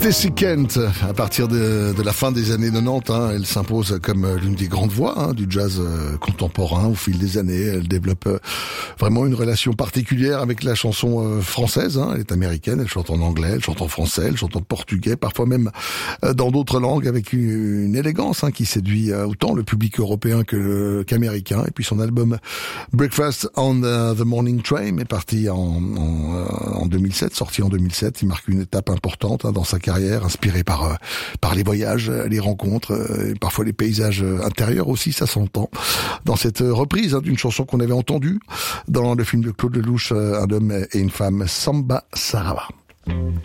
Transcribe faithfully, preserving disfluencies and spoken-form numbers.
Stacey Kent, à partir de, de la fin des années quatre-vingt-dix, hein, elle s'impose comme l'une des grandes voix hein, du jazz euh, contemporain au fil des années. Elle développe euh, vraiment une relation particulière avec la chanson euh, française. Hein. Elle est américaine, elle chante en anglais, elle chante en français, elle chante en portugais, parfois même euh, dans d'autres langues, avec une, une élégance hein, qui séduit euh, autant le public européen que le, qu'américain. Et puis son album Breakfast on the, the Morning Train est parti en, en, euh, en deux mille sept, sorti en deux mille sept. Il marque une étape importante hein, dans sa carrière, inspirée par euh, par les voyages, les rencontres, euh, et parfois les paysages intérieurs aussi, ça s'entend dans cette reprise hein, d'une chanson qu'on avait entendue dans le film de Claude Lelouch, Un homme et une femme, Samba Saraba.